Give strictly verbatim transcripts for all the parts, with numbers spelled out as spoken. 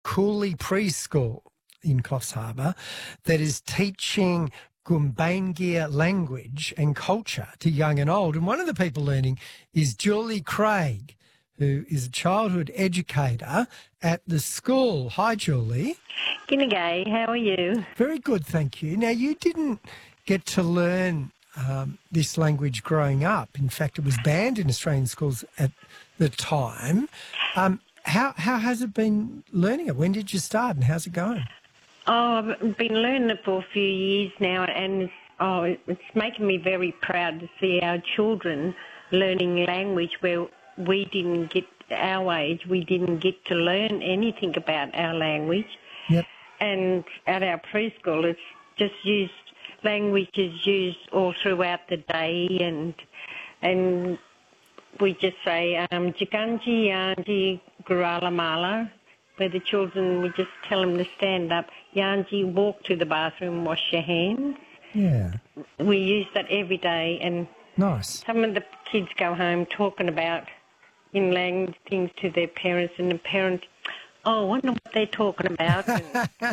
Cooley Preschool in Coffs Harbour that is teaching Gumbaynggirr language and culture to young and old. And one of the people learning is Julie Craig, who is a childhood educator at the school. Hi, Julie. G'day, how are you? Very good, thank you. Now, you didn't get to learn um, this language growing up. In fact, it was banned in Australian schools at the time. Um, how, how has it been learning it? When did you start and how's it going? Oh, I've been learning it for a few years now, and it's, oh, it's making me very proud to see our children learning language where we didn't get, our age, we didn't get to learn anything about our language. Yep. And at our preschool, it's just used, language is used all throughout the day, and and we just say, um, Jikanji Yanji Guralamala, where the children, we just tell them to stand up. Yanji, walk to the bathroom, wash your hands. Yeah. We use that every day, and nice. Some of the kids go home talking about in language things to their parents, and the parents, oh, I wonder what they're talking about. and,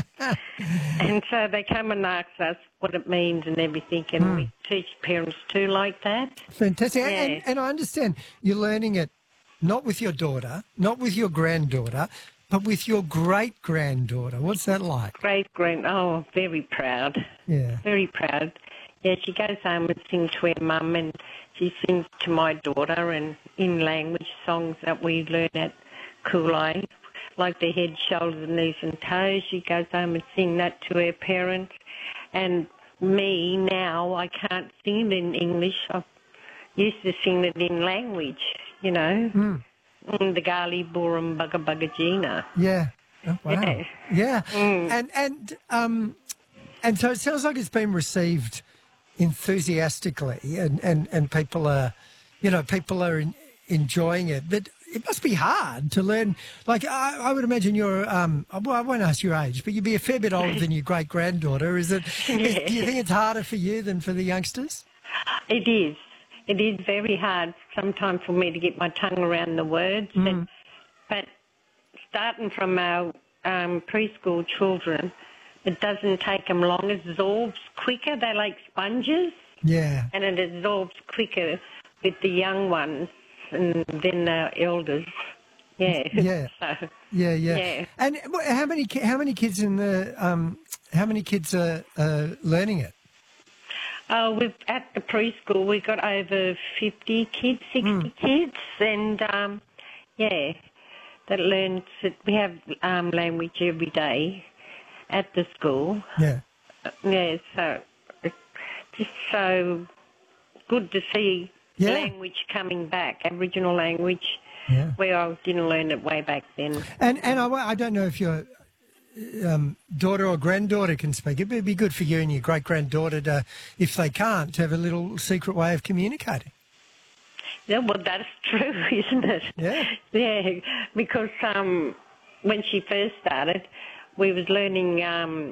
and so they come and ask us what it means and everything, and mm. we teach parents too like that. Fantastic. Yeah. And, and I understand you're learning it not with your daughter, not with your granddaughter, but with your great-granddaughter. What's that like? Great-grand, oh, very proud. Yeah. Very proud. Yeah, she goes home and sings to her mum, and she sings to my daughter and in language songs that we learn at Cooley, like the head, shoulders, knees and toes. She goes home and sings that to her parents. And me, now, I can't sing it in English. I used to sing it in language, you know. Mm. The Gali Burum Bugga Bugga Gina. Yeah. Oh, wow. Yeah. Yeah. Mm. And and um and so it sounds like it's been received enthusiastically, and, and, and people are, you know, people are in, enjoying it. But it must be hard to learn. Like I, I would imagine you're. Um, well, I won't ask your age, but you'd be a fair bit older than your great granddaughter. Is it? Yeah. Is, do you think it's harder for you than for the youngsters? It is. It is very hard sometimes for me to get my tongue around the words. Mm. But, but starting from our um, preschool children, it doesn't take them long. It absorbs quicker. They're like sponges. Yeah. And it absorbs quicker with the young ones and then the elders. Yeah. Yeah. so, yeah, yeah. Yeah. And how many how many kids in the um how many kids are uh, learning it? Oh, we've, at the preschool, we've got over fifty kids, sixty mm. kids, and, um, yeah, that learns it. We have um, language every day at the school. Yeah. Uh, yeah, so it's just so good to see yeah. language coming back, Aboriginal language, yeah. where I didn't learn it way back then. And, and I, I don't know if you're... Um, daughter or granddaughter can speak. It'd be good for you and your great-granddaughter to, if they can't, to have a little secret way of communicating. Yeah, well, that's true, isn't it? Yeah. Yeah, because um, when she first started, we was learning um,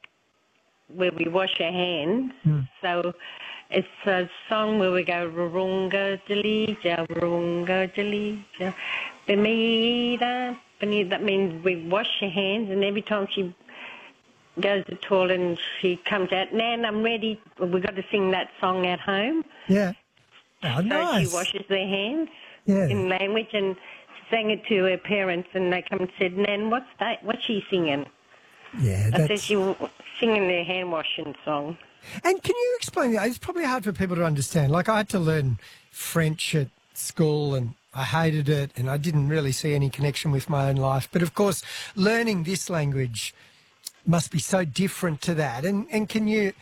where we wash our hands. Mm. So it's a song where we go, Rurunga Jalija, Rurunga Jalija, Bemida. That means we wash your hands, and every time she goes to the toilet and she comes out, Nan, I'm ready. We've got to sing that song at home. Yeah. Oh, so nice. she washes their hands yeah. in language, and she sang it to her parents, and they come and said, Nan, what's that? What's she singing? Yeah, I that's... said she was singing their hand washing song. And can you explain that? It's probably hard for people to understand. Like, I had to learn French at school, and I hated it, and I didn't really see any connection with my own life. But, of course, learning this language must be so different to that. And, and can you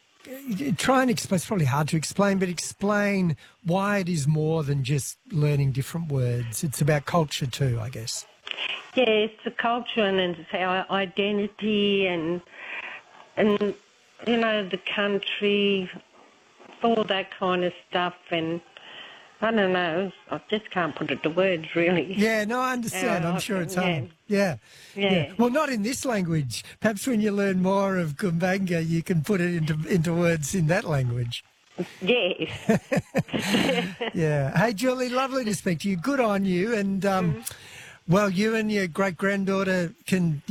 try and explain, it's probably hard to explain, but explain why it is more than just learning different words. It's about culture too, I guess. Yeah, it's the culture and it's our identity and, and you know, the country, all that kind of stuff, and I don't know, I just can't put it to words, really. Yeah, no, I understand. Uh, I'm sure it's yeah. hard. Yeah. yeah. Yeah. Well, not in this language. Perhaps when you learn more of Gumbaynggirr, you can put it into into words in that language. Yes. Yeah. Hey, Julie, lovely to speak to you. Good on you. And, um, mm-hmm. well, you and your great-granddaughter can...